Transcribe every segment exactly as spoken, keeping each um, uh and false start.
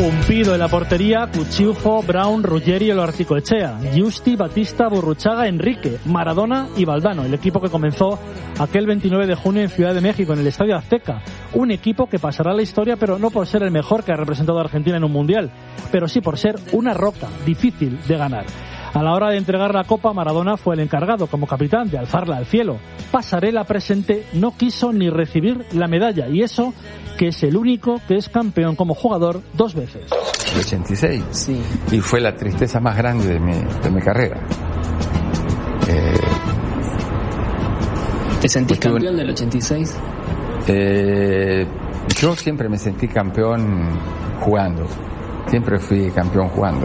Pumpido en la portería, Cuchufo, Brown, Ruggeri, Olarticoechea, Giusti, Batista, Burruchaga, Enrique, Maradona y Valdano, el equipo que comenzó aquel veintinueve de junio en Ciudad de México, en el Estadio Azteca. Un equipo que pasará a la historia, pero no por ser el mejor que ha representado a Argentina en un mundial, pero sí por ser una roca difícil de ganar. A la hora de entregar la copa, Maradona fue el encargado, como capitán, de alzarla al cielo. Pasarela presente no quiso ni recibir la medalla, y eso que es el único que es campeón como jugador dos veces. El ochenta y seis, sí. Y fue la tristeza más grande de mi, de mi carrera. Eh, ¿Te sentís campeón del ochenta y seis? Eh, yo siempre me sentí campeón jugando. Siempre fui campeón jugando.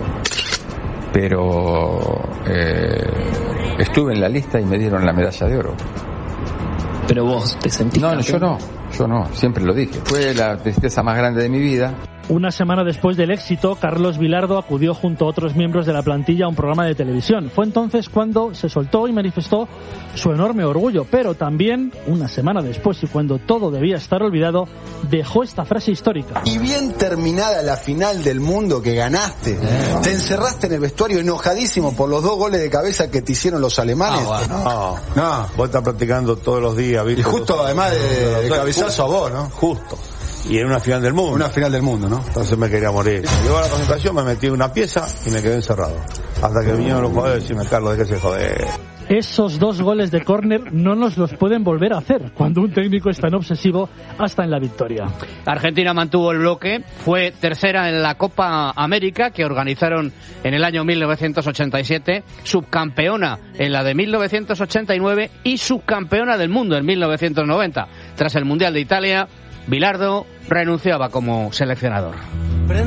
Pero eh, estuve en la lista y me dieron la medalla de oro. Pero vos te sentís No, campeón. yo no, yo no, siempre lo dije. Fue la tristeza más grande de mi vida. Una semana después del éxito, Carlos Vilardo acudió junto a otros miembros de la plantilla a un programa de televisión. Fue entonces cuando se soltó y manifestó su enorme orgullo, pero también, una semana después y cuando todo debía estar olvidado, dejó esta frase histórica. Y bien terminada la final del mundo que ganaste, eh. te encerraste en el vestuario enojadísimo por los dos goles de cabeza que te hicieron los alemanes. Ah, bueno. No, no, vos estás practicando todos los días, ¿viste? Y justo además de, de cabezazo a vos, ¿no? Justo. Y en una final del mundo. Una final del mundo, ¿no? Entonces me quería morir. Llegó a la presentación, me metí en una pieza y me quedé encerrado. Hasta que vinieron los jugadores y decirme, Carlos, ¿de qué se jode? Esos dos goles de córner no nos los pueden volver a hacer cuando un técnico es tan obsesivo hasta en la victoria. Argentina mantuvo el bloque, fue tercera en la Copa América que organizaron en el año mil novecientos ochenta y siete, subcampeona en la de mil novecientos ochenta y nueve y subcampeona del mundo en mil novecientos noventa. Tras el Mundial de Italia, Vilardo renunciaba como seleccionador.